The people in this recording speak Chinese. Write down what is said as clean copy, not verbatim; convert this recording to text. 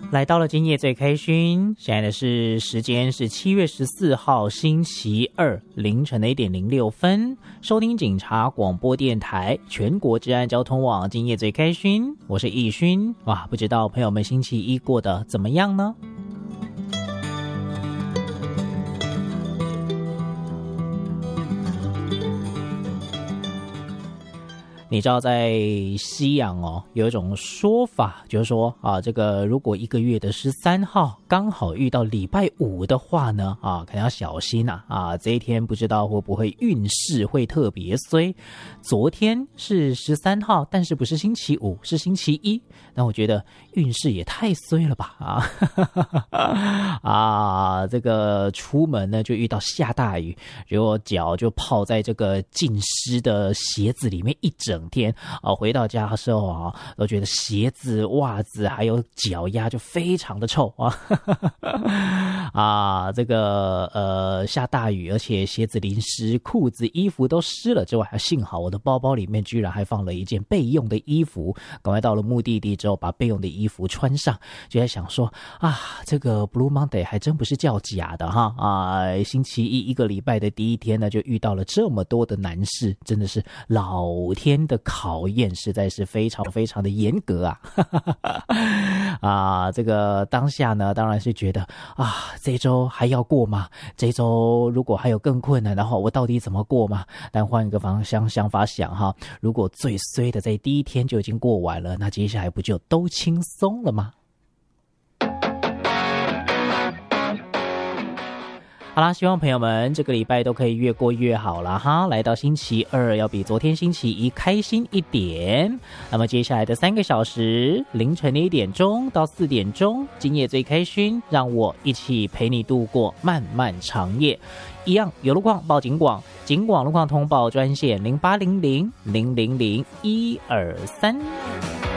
来到了今夜最开心，现在的时间是7月14号星期二凌晨的1点06分，收听警察广播电台全国治安交通网今夜最开心，我是易勋。哇，不知道朋友们星期一过得怎么样呢？你知道在西洋有一种说法，就是说这个如果1个月的13号刚好遇到礼拜五的话呢可能要小心这一天不知道会不会运势会特别衰。昨天是13号，但是不是星期五，是星期一，那我觉得运势也太衰了吧这个出门呢就遇到下大雨，结果脚就泡在这个浸湿的鞋子里面一整天回到家的时候都觉得鞋子、袜子还有脚丫就非常的臭这个下大雨，而且鞋子淋湿，裤子、衣服都湿了之外，还幸好我的包包里面居然还放了一件备用的衣服，赶快到了目的地之后把备用的衣服穿上，就在想说这个 Blue Monday 还真不是叫假的星期一1个礼拜的第一天呢就遇到了这么多的难事，真的是老天的考验实在是非常非常的严格这个当下呢当然是觉得这一周还要过吗？这一周如果还有更困难的话，我到底怎么过吗？但换一个想法想如果最衰的在第一天就已经过完了，那接下来不就都轻松了吗？好啦，希望朋友们这个礼拜都可以越过越好啦来到星期二要比昨天星期一开心一点。那么接下来的3个小时，凌晨的1点钟到4点钟，今夜最开心，让我一起陪你度过漫漫长夜。一样有路况报警广，警广路况通报专线0800000123。